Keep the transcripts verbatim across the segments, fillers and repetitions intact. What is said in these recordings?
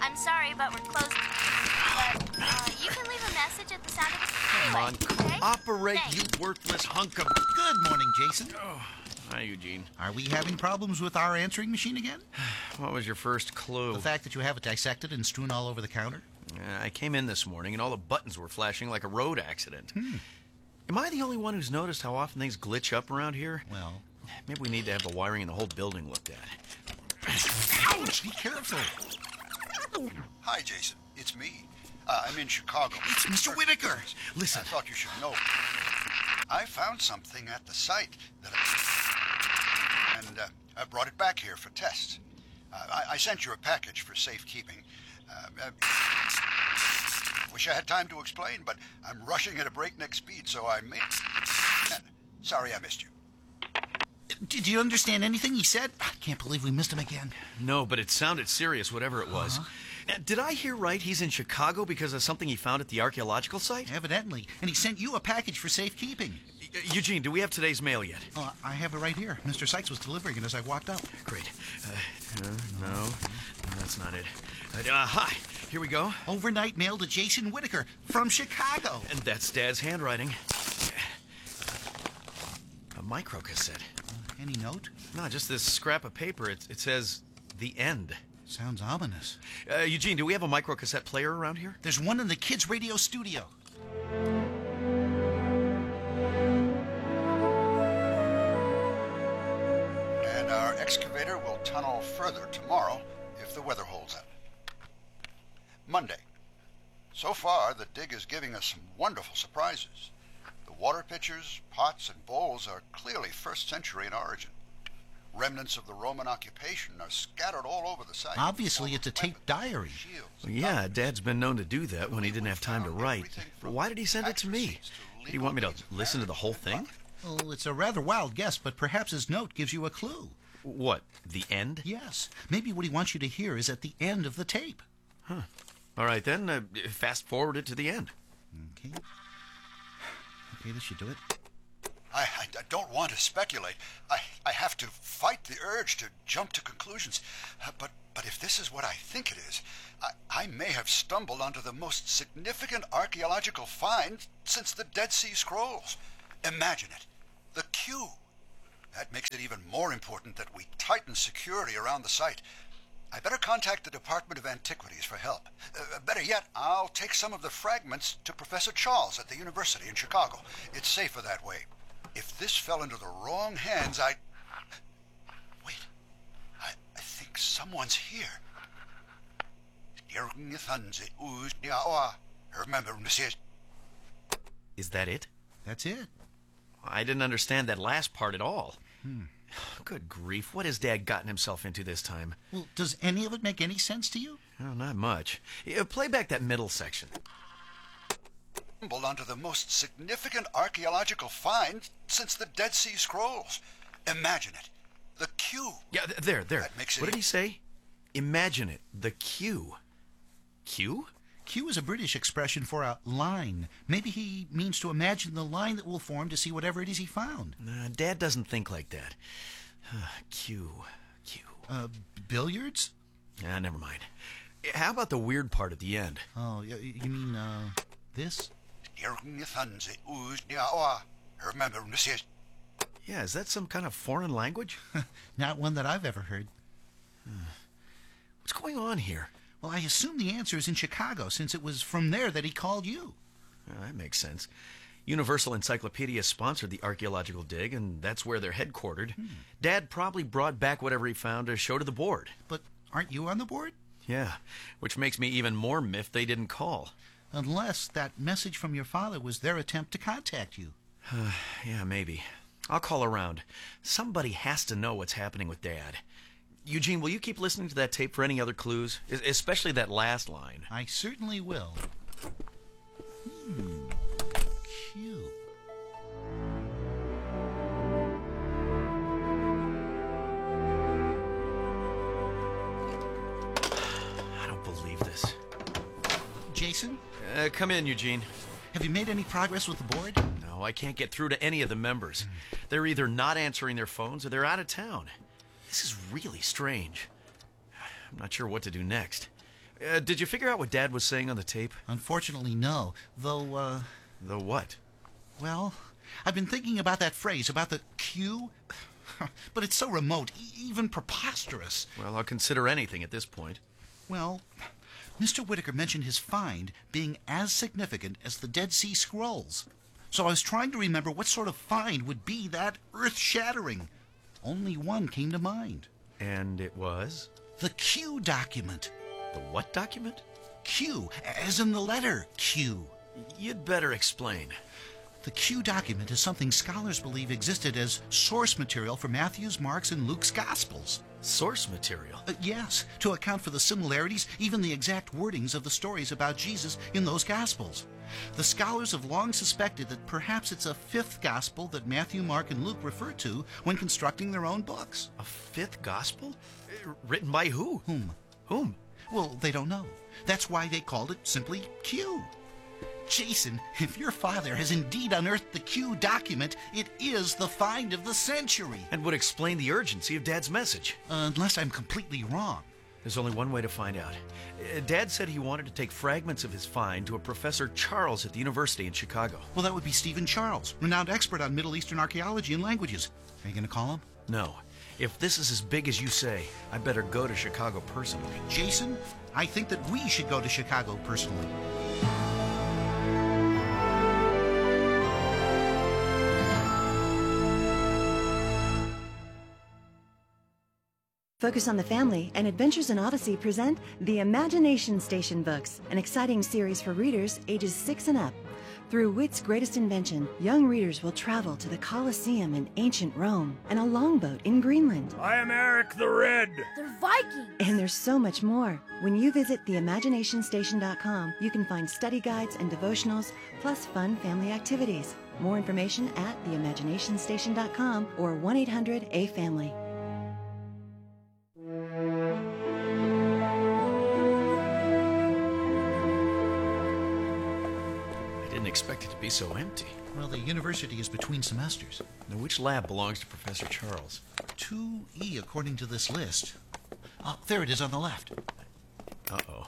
I'm sorry, but we're closed. But uh, you can leave a message at the sound of the... Come anyway, on, okay? cooperate, Thanks. you worthless hunk of... Good morning, Jason. Oh, hi, Eugene. Are we having problems with our answering machine again? What was your first clue? The fact that you have it dissected and strewn all over the counter? Uh, I came in this morning and all the buttons were flashing like a road accident. Hmm. Am I the only one who's noticed how often things glitch up around here? Well... Maybe we need to have the wiring in the whole building looked at. Ouch! Be careful! Hi, Jason. It's me. Uh, I'm in Chicago. It's Mister Whitaker! Listen. I thought you should know. I found something at the site that I... and uh, I brought it back here for tests. Uh, I, I sent you a package for safekeeping. Uh, uh, wish I had time to explain, but I'm rushing at a breakneck speed, so I may... Sorry I missed you. Did you understand anything he said? I can't believe we missed him again. No, but it sounded serious, whatever it was. Uh-huh. Uh, did I hear right? He's in Chicago because of something he found at the archaeological site? Evidently. And he sent you a package for safekeeping. Uh, Eugene, do we have today's mail yet? Uh, I have it right here. Mister Sykes was delivering it as I walked up. Great. Uh, uh, no, no, that's not it. Uh, uh, hi, here we go. Overnight mail to Jason Whitaker from Chicago. And that's Dad's handwriting. A microcassette. Uh, any note? No, just this scrap of paper. It, it says, The End. Sounds ominous. Uh, Eugene, do we have a microcassette player around here? There's one in the kids' radio studio. And our excavator will tunnel further tomorrow if the weather holds up. Monday. So far, the dig is giving us some wonderful surprises. The water pitchers, pots, and bowls are clearly first century in origin. Remnants of the Roman occupation are scattered all over the site. Obviously, it's a taped diary. Shields, Well, yeah, Dad's been known to do that when he didn't have time to write. But why did he send it to me? Did he want me to listen to the whole thing? Well, it's a rather wild guess, but perhaps his note gives you a clue. What, the end? Yes. Maybe what he wants you to hear is at the end of the tape. Huh. All right, then, uh, fast forward it to the end. Okay. Okay, this should do it. I, I, I don't want to speculate. I, I have to fight the urge to jump to conclusions. Uh, but, but if this is what I think it is, I, I may have stumbled onto the most significant archaeological find since the Dead Sea Scrolls. Imagine it. The Q. That makes it even more important that we tighten security around the site. I better contact the Department of Antiquities for help. Uh, better yet, I'll take some of the fragments to Professor Charles at the university in Chicago. It's safer that way. If this fell into the wrong hands, I... Wait. I, I think someone's here. Is that it? That's it. I didn't understand that last part at all. Hmm. Good grief, what has Dad gotten himself into this time? Well, does any of it make any sense to you? Oh, not much. Uh, play back that middle section. Stumbled onto the most significant archaeological find since the Dead Sea Scrolls. Imagine it. The Q. Yeah, th- there, there. That makes it What did e- he say? Imagine it. The Q. Q? Q is a British expression for a line. Maybe he means to imagine the line that will form to see whatever it is he found. Nah, Dad doesn't think like that. Q. Q. Uh, billiards? Ah, never mind. How about the weird part at the end? Oh, y- you mean, uh, this? Yeah, is that some kind of foreign language? Not one that I've ever heard. What's going on here? Well, I assume the answer is in Chicago, since it was from there that he called you. Oh, that makes sense. Universal Encyclopedia sponsored the archaeological dig, and that's where they're headquartered. Hmm. Dad probably brought back whatever he found to show to the board. But aren't you on the board? Yeah, which makes me even more miffed they didn't call. Unless that message from your father was their attempt to contact you. Yeah, maybe. I'll call around. Somebody has to know what's happening with Dad. Eugene, will you keep listening to that tape for any other clues? Es- especially that last line. I certainly will. Hmm. Q. I don't believe this. Jason, Uh, come in, Eugene. have you made any progress with the board? No, I can't get through to any of the members. They're either not answering their phones or they're out of town. This is really strange. I'm not sure what to do next. Uh, did you figure out what Dad was saying on the tape? Unfortunately, no. Though, uh, The what? well, I've been thinking about that phrase, about the Q. But it's so remote, e- even preposterous. Well, I'll consider anything at this point. Well, Mister Whitaker mentioned his find being as significant as the Dead Sea Scrolls. So I was trying to remember what sort of find would be that earth-shattering. Only one came to mind. And it was? The Q document. The what document? Q, as in the letter Q. You'd better explain. The Q document is something scholars believe existed as source material for Matthew's, Mark's, and Luke's Gospels. Source material? Uh, yes, to account for the similarities, even the exact wordings of the stories about Jesus in those Gospels. The scholars have long suspected that perhaps it's a fifth Gospel that Matthew, Mark, and Luke refer to when constructing their own books. A fifth gospel? Uh, Written by who? Whom? Whom? Well, they don't know. That's why they called it simply Q. Jason, if your father has indeed unearthed the Q document, it is the find of the century. And would explain the urgency of Dad's message. Uh, unless I'm completely wrong. There's only one way to find out. Uh, Dad said he wanted to take fragments of his find to a Professor Charles at the university in Chicago. Well, that would be Stephen Charles, renowned expert on Middle Eastern archaeology and languages. Are you going to call him? No. If this is as big as you say, I better go to Chicago personally. Jason, I think that we should go to Chicago personally. Focus on the Family and Adventures in Odyssey present the Imagination Station books, an exciting series for readers ages six and up. Through wit's greatest invention, young readers will travel to the Colosseum in ancient Rome and a longboat in Greenland. I am Eric the Red. They're Vikings. And there's so much more. When you visit the imagination station dot com, you can find study guides and devotionals, plus fun family activities. More information at the imagination station dot com or one eight hundred A family. I didn't expect it to be so empty. Well, the university is between semesters. Now, which lab belongs to Professor Charles? two E according to this list. Oh, there it is on the left. Uh-oh.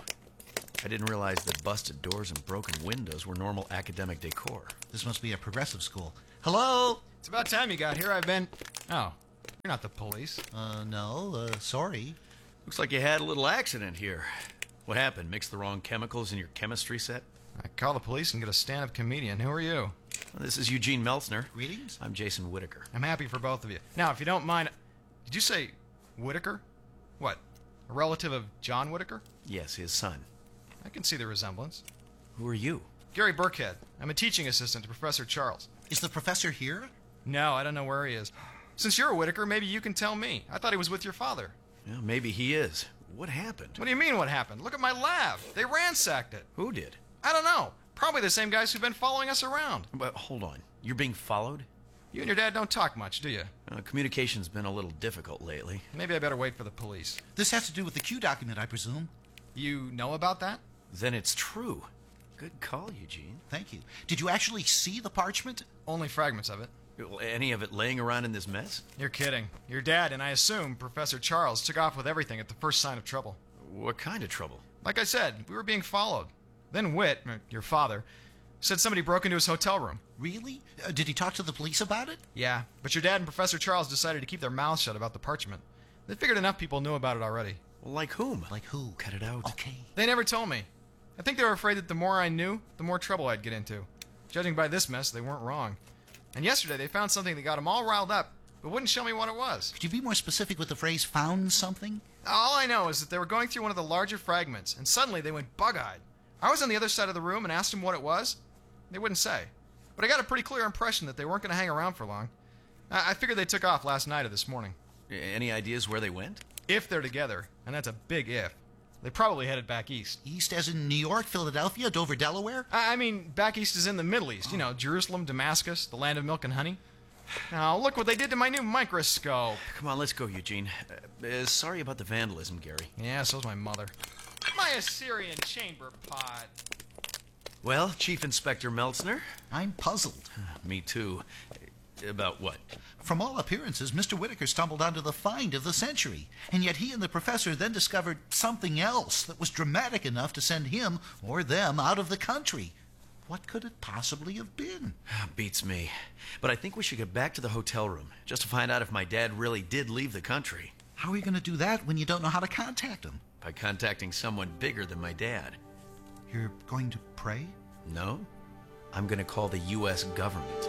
I didn't realize that busted doors and broken windows were normal academic decor. This must be a progressive school. Hello? It's about time you got here. I've been... Oh, you're not the police. Uh, no, uh, sorry. Looks like you had a little accident here. What happened? Mixed the wrong chemicals in your chemistry set? I call the police and get a stand-up comedian. Who are you? Well, this is Eugene Meltzner. Greetings. I'm Jason Whitaker. I'm happy for both of you. Now, if you don't mind... Did you say Whitaker? What? A relative of John Whitaker? Yes, his son. I can see the resemblance. Who are you? Gary Burkhead. I'm a teaching assistant to Professor Charles. Is the professor here? No, I don't know where he is. Since you're a Whitaker, maybe you can tell me. I thought he was with your father. Well, maybe he is. What happened? What do you mean, what happened? Look at my lab. They ransacked it. Who did? I don't know. Probably the same guys who've been following us around. But hold on. You're being followed? You and your dad don't talk much, do you? Uh, communication's been a little difficult lately. Maybe I better wait for the police. This has to do with the Q document, I presume. You know about that? Then it's true. Good call, Eugene. Thank you. Did you actually see the parchment? Only fragments of it. Well, any of it laying around in this mess? You're kidding. Your dad and I assume Professor Charles took off with everything at the first sign of trouble. What kind of trouble? Like I said, we were being followed. Then Whit, your father, said somebody broke into his hotel room. Really? Uh, did he talk to the police about it? Yeah, but your dad and Professor Charles decided to keep their mouths shut about the parchment. They figured enough people knew about it already. Well, like whom? Like who? Cut it out. Okay. They never told me. I think they were afraid that the more I knew, the more trouble I'd get into. Judging by this mess, they weren't wrong. And yesterday they found something that got them all riled up, but wouldn't show me what it was. Could you be more specific with the phrase found something? All I know is that they were going through one of the larger fragments, and suddenly they went bug-eyed. I was on the other side of the room and asked them what it was. They wouldn't say. But I got a pretty clear impression that they weren't going to hang around for long. I-, I figured they took off last night or this morning. Any ideas where they went? If they're together, and that's a big if, they probably headed back east. East as in New York, Philadelphia, Dover, Delaware? I, I mean, back east is in the Middle East. You know, Jerusalem, Damascus, the land of milk and honey. Now, look what they did to my new microscope. Come on, let's go, Eugene. Uh, uh, sorry about the vandalism, Gary. Yeah, so's my mother. My Assyrian chamber pot. Well, Chief Inspector Meltzner? I'm puzzled. Me too. About what? From all appearances, Mister Whitaker stumbled onto the find of the century, and yet he and the professor then discovered something else that was dramatic enough to send him or them out of the country. What could it possibly have been? Beats me. But I think we should get back to the hotel room, just to find out if my dad really did leave the country. How are you going to do that when you don't know how to contact him? By contacting someone bigger than my dad. You're going to pray? No? I'm going to call the U S government.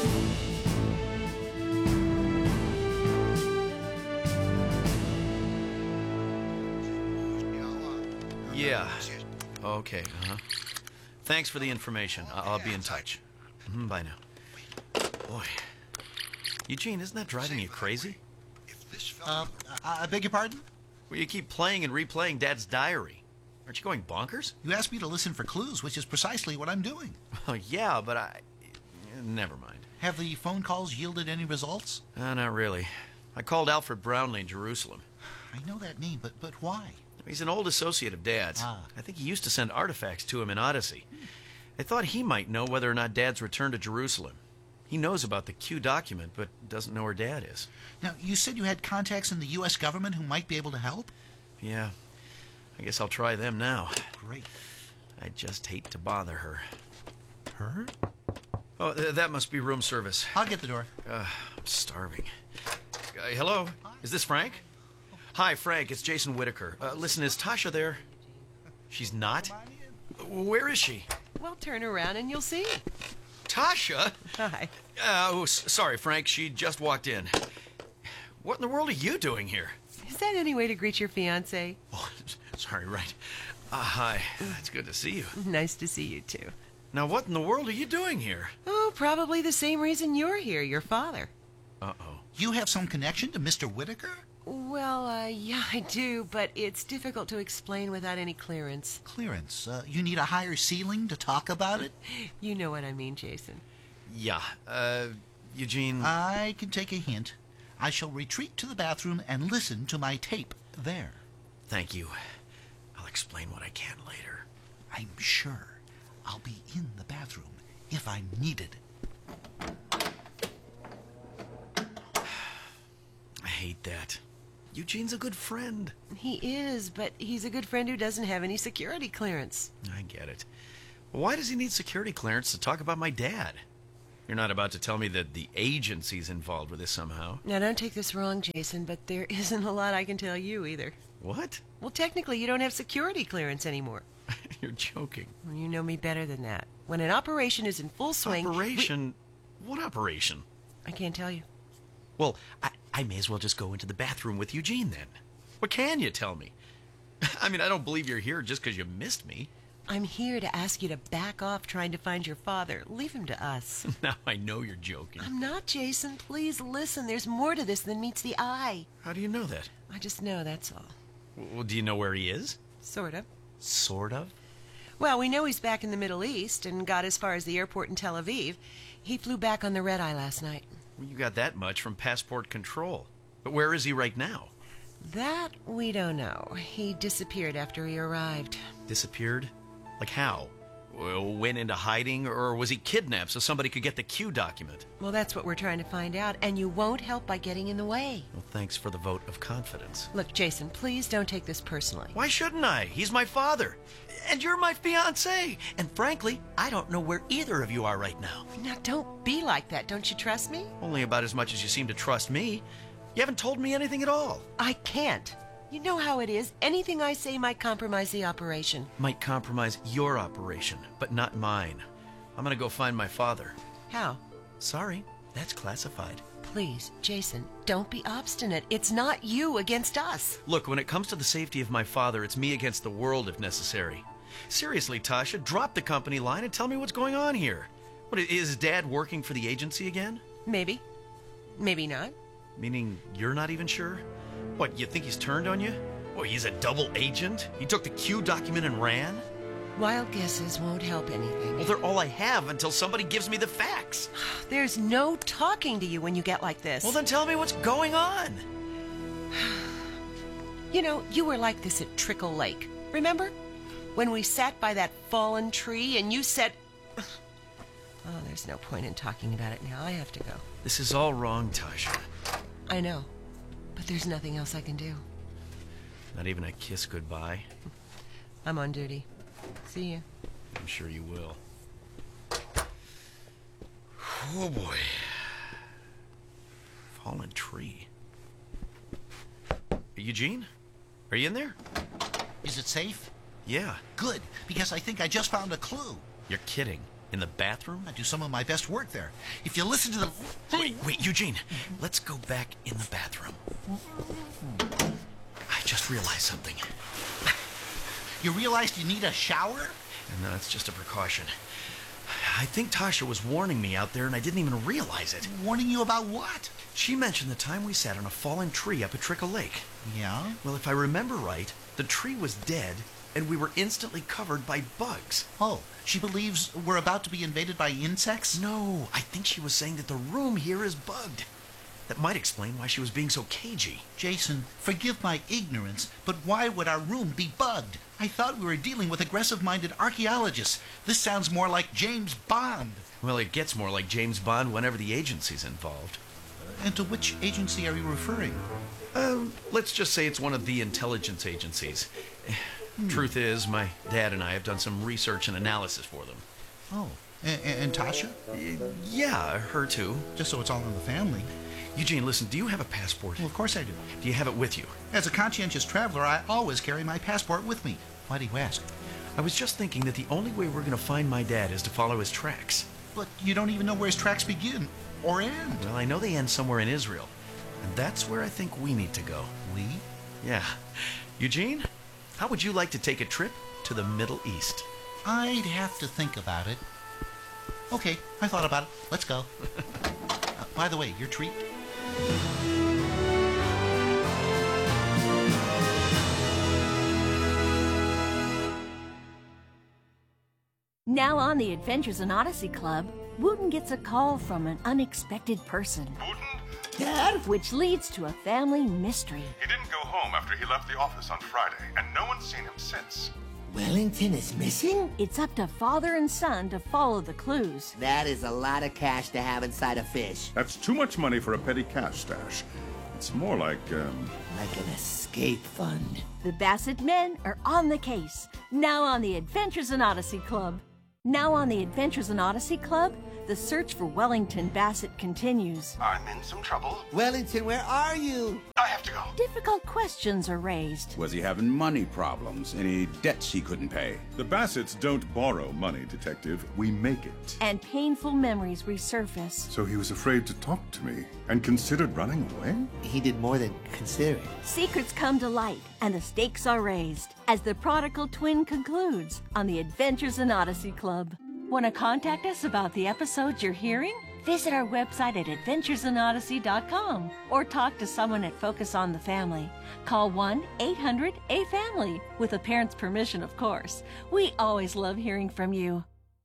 Yeah. Okay, uh-huh. Thanks for the information. I- I'll be in touch. Mhm, bye now. Boy. Eugene, isn't that driving you crazy? Uh, I beg your pardon? Well, you keep playing and replaying Dad's diary. Aren't you going bonkers? You asked me to listen for clues, which is precisely what I'm doing. Oh, yeah, but I... Never mind. Have the phone calls yielded any results? Uh, not really. I called Alfred Brownlee in Jerusalem. I know that name, but but why? He's an old associate of Dad's. Ah. I think he used to send artifacts to him in Odyssey. I thought he might know whether or not Dad's returned to Jerusalem. He knows about the Q document, but doesn't know where Dad is. Now, you said you had contacts in the U S government who might be able to help? Yeah. I guess I'll try them now. Great. I just hate to bother her. Her? Oh, th- that must be room service. I'll get the door. Uh, I'm starving. Uh, hello? Is this Frank? Hi, Frank. It's Jason Whitaker. Uh, listen, is Tasha there? She's not? Where is she? Well, turn around and you'll see. Tasha? Hi. Uh, oh, s- sorry, Frank. She just walked in. What in the world are you doing here? Is that any way to greet your fiancé? Oh, sorry, right. Uh, hi. It's good to see you. Nice to see you, too. Now, what in the world are you doing here? Oh, probably the same reason you're here, your father. Uh-oh. You have some connection to Mister Whitaker? Well, uh, yeah, I do, but it's difficult to explain without any clearance. Clearance. Uh, you need a higher ceiling to talk about it? You know what I mean, Jason. Yeah. Uh, Eugene... I can take a hint. I shall retreat to the bathroom and listen to my tape there. Thank you. I'll explain what I can later. I'm sure I'll be in the bathroom if I'm needed. I hate that. Eugene's a good friend. He is, but he's a good friend who doesn't have any security clearance. I get it. Why does he need security clearance to talk about my dad? You're not about to tell me that the agency's involved with this somehow. Now, don't take this wrong, Jason, but there isn't a lot I can tell you either. What? Well, technically, you don't have security clearance anymore. You're joking. Well, you know me better than that. When an operation is in full swing... we- Operation? What operation? I can't tell you. Well, I, I may as well just go into the bathroom with Eugene then. What can you tell me? I mean, I don't believe you're here just because you missed me. I'm here to ask you to back off trying to find your father. Leave him to us. Now I know you're joking. I'm not, Jason. Please listen. There's more to this than meets the eye. How do you know that? I just know, that's all. Well, do you know where he is? Sort of. Sort of. Well, we know he's back in the Middle East and got as far as the airport in Tel Aviv. He flew back on the red-eye last night. Well, you got that much from passport control. But where is he right now? That we don't know. He disappeared after he arrived. Disappeared? Like how? Well, went into hiding, or was he kidnapped so somebody could get the Q document? Well, that's what we're trying to find out, and you won't help by getting in the way. Well, thanks for the vote of confidence. Look, Jason, please don't take this personally. Why shouldn't I? He's my father. And you're my fiancé. And frankly, I don't know where either of you are right now. Now, don't be like that. Don't you trust me? Only about as much as you seem to trust me. You haven't told me anything at all. I can't. You know how it is. Anything I say might compromise the operation. Might compromise your operation, but not mine. I'm gonna go find my father. How? Sorry, that's classified. Please, Jason, don't be obstinate. It's not you against us. Look, when it comes to the safety of my father, it's me against the world if necessary. Seriously, Tasha, drop the company line and tell me what's going on here. What, is Dad working for the agency again? Maybe. Maybe not. Meaning you're not even sure? What, you think he's turned on you? Well, he's a double agent? He took the Q document and ran? Wild guesses won't help anything. Well, they're all I have until somebody gives me the facts. There's no talking to you when you get like this. Well, then tell me what's going on. You know, you were like this at Trickle Lake. Remember? When we sat by that fallen tree and you said... Oh, there's no point in talking about it now. I have to go. This is all wrong, Tasha. I know, but there's nothing else I can do. Not even a kiss goodbye? I'm on duty. See you. I'm sure you will. Oh, boy. Fallen tree. Eugene? Are you in there? Is it safe? Yeah. Good, because I think I just found a clue. You're kidding. In the bathroom? I do some of my best work there. If you listen to the... Wait, wait, Eugene. Let's go back in the bathroom. I just realized something. You realized you need a shower? No, it's just a precaution. I think Tasha was warning me out there and I didn't even realize it. Warning you about what? She mentioned the time we sat on a fallen tree up at Trickle Lake. Yeah? Well, if I remember right, the tree was dead and we were instantly covered by bugs. Oh, she believes we're about to be invaded by insects? No, I think she was saying that the room here is bugged. That might explain why she was being so cagey. Jason, forgive my ignorance, but why would our room be bugged? I thought we were dealing with aggressive-minded archaeologists. This sounds more like James Bond. Well, it gets more like James Bond whenever the agency's involved. And to which agency are you referring? Uh, let's just say it's one of the intelligence agencies. Hmm. Truth is, my dad and I have done some research and analysis for them. Oh, and, and Tasha? Uh, yeah, her too. Just so it's all in the family. Eugene, listen, do you have a passport? Well, of course I do. Do you have it with you? As a conscientious traveler, I always carry my passport with me. Why do you ask? I was just thinking that the only way we're going to find my dad is to follow his tracks. But you don't even know where his tracks begin or end. Well, I know they end somewhere in Israel. And that's where I think we need to go. We? Yeah. Eugene, how would you like to take a trip to the Middle East? I'd have to think about it. Okay, I thought about it. Let's go. uh, by the way, your treat? Now on the Adventures in Odyssey Club, Wooten gets a call from an unexpected person. Wooten? Dad? Which leads to a family mystery. He didn't go home after he left the office on Friday, and no one's seen him since. Wellington is missing? It's up to father and son to follow the clues. That is a lot of cash to have inside a fish. That's too much money for a petty cash stash. It's more like, um... like an escape fund. The Bassett men are on the case. Now on the Adventures in Odyssey Club. Now on the Adventures in Odyssey Club, the search for Wellington Bassett continues. I'm in some trouble. Wellington, where are you? I have to go. Difficult questions are raised. Was he having money problems? Any debts he couldn't pay? The Bassets don't borrow money, Detective. We make it. And painful memories resurface. So he was afraid to talk to me and considered running away? He did more than consider it. Secrets come to light and the stakes are raised as the prodigal twin concludes on the Adventures in Odyssey Club. Want to contact us about the episodes you're hearing? Visit our website at adventures in odyssey dot com or talk to someone at Focus on the Family. Call one eight hundred A family with a parent's permission, of course. We always love hearing from you.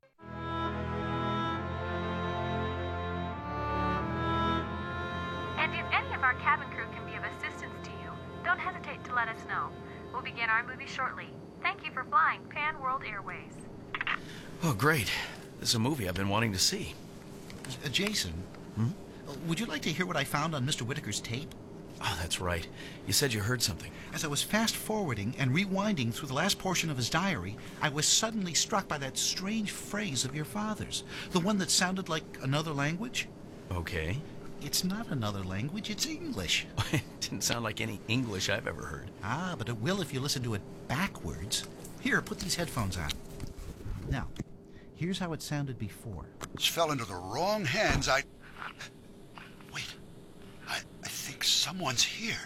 And if any of our cabin crew can be of assistance to you, don't hesitate to let us know. We'll begin our movie shortly. Thank you for flying Pan World Airways. Oh, great. This is a movie I've been wanting to see. Uh, Jason, hmm? would you like to hear what I found on Mister Whitaker's tape? Oh, that's right. You said you heard something. As I was fast-forwarding and rewinding through the last portion of his diary, I was suddenly struck by that strange phrase of your father's. The one that sounded like another language. Okay. It's not another language, it's English. It didn't sound like any English I've ever heard. Ah, but it will if you listen to it backwards. Here, put these headphones on. Now, here's how it sounded before. This fell into the wrong hands. I... Wait. I, I think someone's here.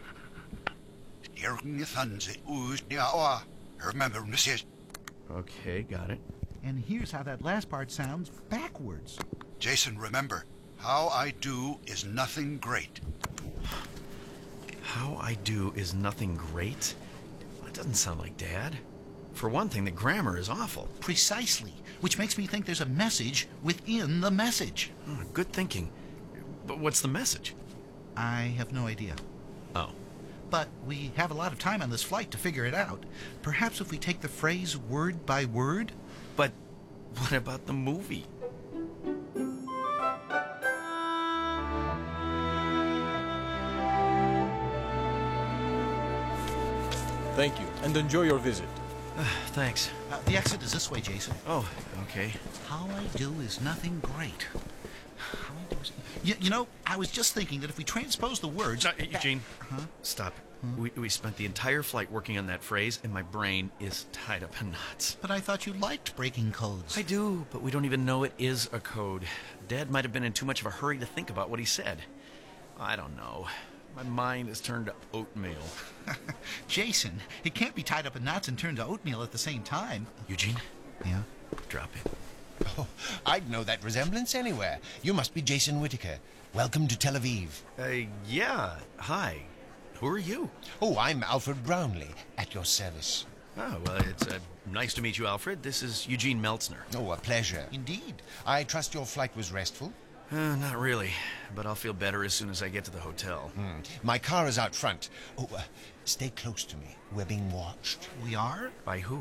Remember, Monsieur. Okay, got it. And here's how that last part sounds backwards. Jason, remember, how I do is nothing great. How I do is nothing great? That doesn't sound like Dad. For one thing, the grammar is awful. Precisely, which makes me think there's a message within the message. Oh, good thinking. But what's the message? I have no idea. Oh. But we have a lot of time on this flight to figure it out. Perhaps if we take the phrase word by word? But what about the movie? Thank you, and enjoy your visit. Thanks. Uh, the exit is this way, Jason. Oh, okay. How I do is nothing great. How I do is... You, you know, I was just thinking that if we transpose the words... No, Eugene, Huh? stop. We, we spent the entire flight working on that phrase, and my brain is tied up in knots. But I thought you liked breaking codes. I do, but we don't even know it is a code. Dad might have been in too much of a hurry to think about what he said. I don't know. My mind is turned to oatmeal. Jason, it can't be tied up in knots and turned to oatmeal at the same time. Eugene? Yeah? Drop it. Oh, I'd know that resemblance anywhere. You must be Jason Whittaker. Welcome to Tel Aviv. Uh, yeah. Hi. Who are you? Oh, I'm Alfred Brownlee, at your service. Oh, well, it's uh, nice to meet you, Alfred. This is Eugene Meltzner. Oh, a pleasure. Indeed. I trust your flight was restful? Uh, not really, but I'll feel better as soon as I get to the hotel. Hmm. My car is out front. Oh, uh, stay close to me. We're being watched. We are? By who?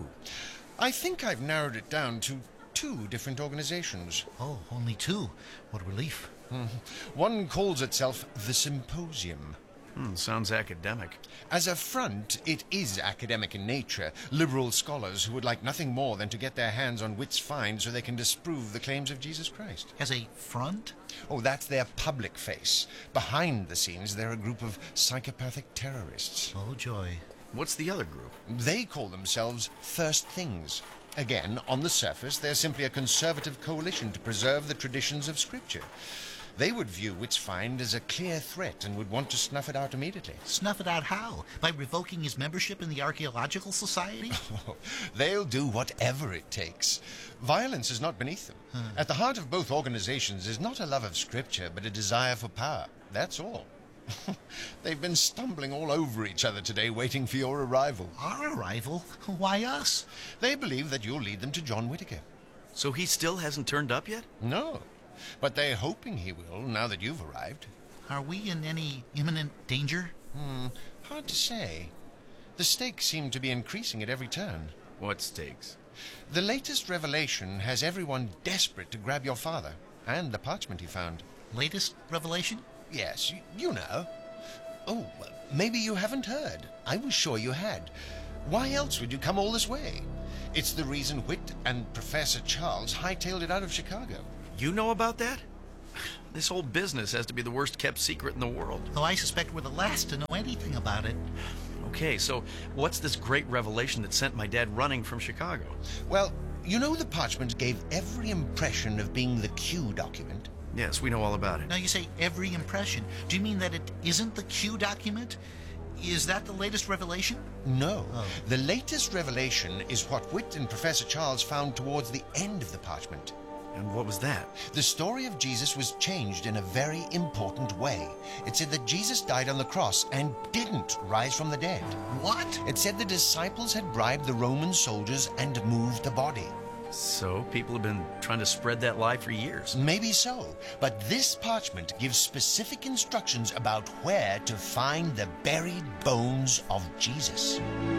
I think I've narrowed it down to two different organizations. Oh, only two. What relief. Hmm. One calls itself the Symposium. Hmm, sounds academic. As a front, it is academic in nature. Liberal scholars who would like nothing more than to get their hands on Witt's find so they can disprove the claims of Jesus Christ. As a front? Oh, that's their public face. Behind the scenes, they're a group of psychopathic terrorists. Oh, joy. What's the other group? They call themselves First Things. Again, on the surface, they're simply a conservative coalition to preserve the traditions of Scripture. They would view Witt's find as a clear threat and would want to snuff it out immediately. Snuff it out how? By revoking his membership in the Archaeological Society? Oh, they'll do whatever it takes. Violence is not beneath them. Hmm. At the heart of both organizations is not a love of Scripture, but a desire for power. That's all. They've been stumbling all over each other today, waiting for your arrival. Our arrival? Why us? They believe that you'll lead them to John Whittaker. So he still hasn't turned up yet? No. But they're hoping he will, now that you've arrived. Are we in any imminent danger? Hmm, hard to say. The stakes seem to be increasing at every turn. What stakes? The latest revelation has everyone desperate to grab your father, and the parchment he found. Latest revelation? Yes, you, you know. Oh, maybe you haven't heard. I was sure you had. Why else would you come all this way? It's the reason Whit and Professor Charles hightailed it out of Chicago. You know about that? This whole business has to be the worst kept secret in the world. Though I suspect we're the last to know anything about it. Okay, so what's this great revelation that sent my dad running from Chicago? Well, you know the parchment gave every impression of being the Q document? Yes, we know all about it. Now you say every impression. Do you mean that it isn't the Q document? Is that the latest revelation? No. Oh. The latest revelation is what Whit and Professor Charles found towards the end of the parchment. And what was that? The story of Jesus was changed in a very important way. It said that Jesus died on the cross and didn't rise from the dead. What? It said the disciples had bribed the Roman soldiers and moved the body. So people have been trying to spread that lie for years. Maybe so, but this parchment gives specific instructions about where to find the buried bones of Jesus.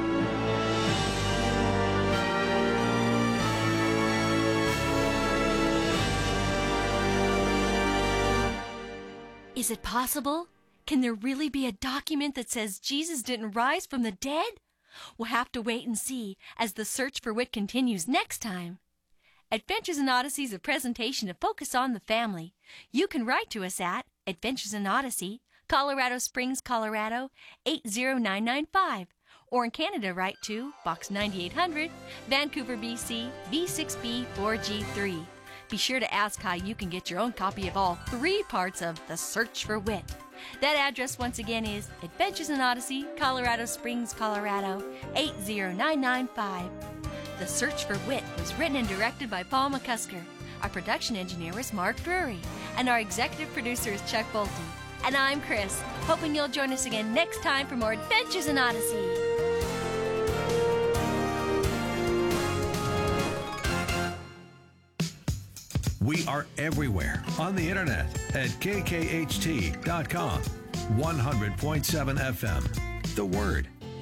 Is it possible? Can there really be a document that says Jesus didn't rise from the dead? We'll have to wait and see as the search for Whit continues next time. Adventures in Odyssey is a presentation to focus on the family. You can write to us at Adventures in Odyssey, Colorado Springs, Colorado, eight zero nine nine five. Or in Canada, write to Box ninety-eight hundred, Vancouver, B C, V six B four G three. Be sure to ask how you can get your own copy of all three parts of The Search for Whit. That address once again is Adventures in Odyssey, Colorado Springs, Colorado, eight zero nine nine five. The Search for Whit was written and directed by Paul McCusker. Our production engineer was Mark Drury, and our executive producer is Chuck Bolton. And I'm Chris, hoping you'll join us again next time for more Adventures in Odyssey. We are everywhere on the internet at K K H T dot com. one hundred point seven F M. The Word. Past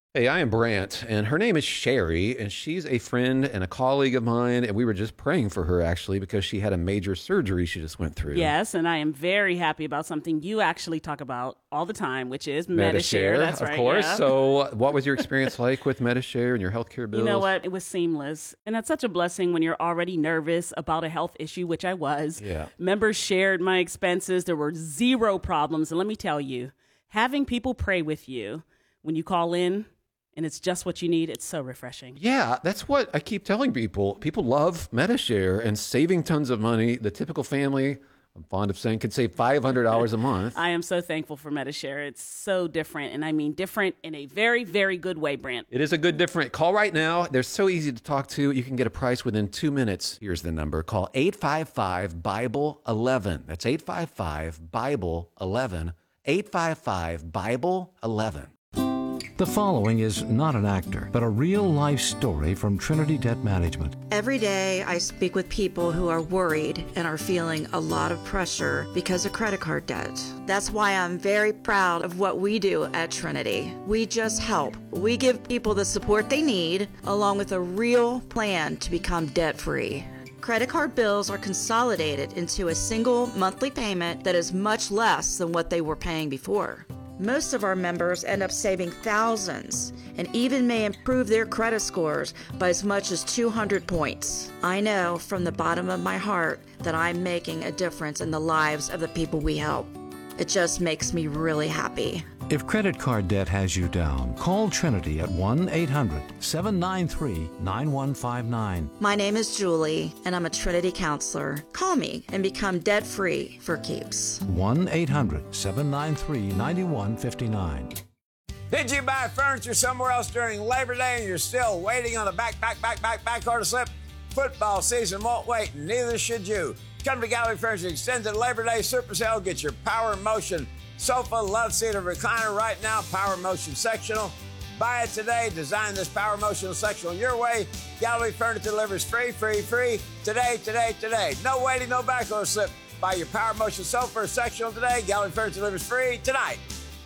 Hey, I am Brant, and her name is Sherry, and she's a friend and a colleague of mine, and we were just praying for her, actually, because she had a major surgery she just went through. Yes, and I am very happy about something you actually talk about all the time, which is Medi-Share. That's of right, course. yeah. So what was your experience like with Medi-Share and your healthcare bills? You know what? It was seamless. And that's such a blessing when you're already nervous about a health issue, which I was. Yeah. Members shared my expenses. There were zero problems. And let me tell you, having people pray with you when you call in, and it's just what you need, it's so refreshing. Yeah, that's what I keep telling people. People love Medi-Share and saving tons of money. The typical family, I'm fond of saying, can save five hundred dollars a month. I am so thankful for Medi-Share. It's so different, and I mean different in a very, very good way, Brant. It is a good different. Call right now. They're so easy to talk to. You can get a price within two minutes. Here's the number. Call eight five five, Bible eleven. That's eight five five, Bible eleven. eight five five, Bible eleven. The following is not an actor, but a real-life story from Trinity Debt Management. Every day I speak with people who are worried and are feeling a lot of pressure because of credit card debt. That's why I'm very proud of what we do at Trinity. We just help. We give people the support they need, along with a real plan to become debt-free. Credit card bills are consolidated into a single monthly payment that is much less than what they were paying before. Most of our members end up saving thousands and even may improve their credit scores by as much as two hundred points. I know from the bottom of my heart that I'm making a difference in the lives of the people we help. It just makes me really happy. If credit card debt has you down, call Trinity at one eight hundred, seven nine three, nine one five nine. My name is Julie, and I'm a Trinity counselor. Call me and become debt-free for keeps. one eight hundred, seven nine three, nine one five nine. Did you buy furniture somewhere else during Labor Day and you're still waiting on a back, back, back, back, back order slip? Football season won't wait, and neither should you. Come to Gallery Furniture Extended Labor Day Super Sale. Get your Power Motion sofa, love seat, or recliner right now. Power Motion sectional. Buy it today. Design this Power Motion sectional your way. Gallery Furniture delivers free, free, free. Today, today, today. No waiting, no back order slip. Buy your Power Motion sofa or sectional today. Gallery Furniture delivers free tonight.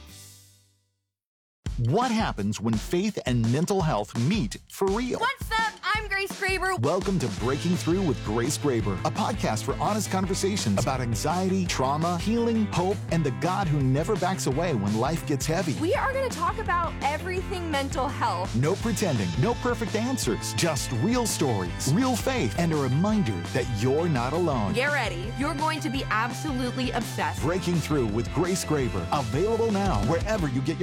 What happens when faith and mental health meet for real? What's up? I'm Grace Graber. Welcome to Breaking Through with Grace Graber, a podcast for honest conversations about anxiety, trauma, healing, hope, and the God who never backs away when life gets heavy. We are going to talk about everything mental health. No pretending, no perfect answers, just real stories, real faith, and a reminder that you're not alone. Get ready. You're going to be absolutely obsessed. Breaking Through with Grace Graber, available now wherever you get your